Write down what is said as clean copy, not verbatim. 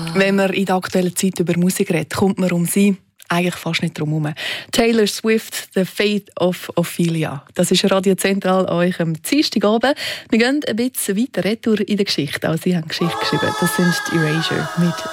Wenn man in der aktuellen Zeit über Musik redet, kommt man um sie eigentlich fast nicht drum herum. Taylor Swift, «The Fate of Ophelia». Das ist Radio Zentral an euch am Dienstagabend. Wir gehen ein bisschen weiter retour in der Geschichte. Also sie haben Geschichte geschrieben. Das sind die Erasure mit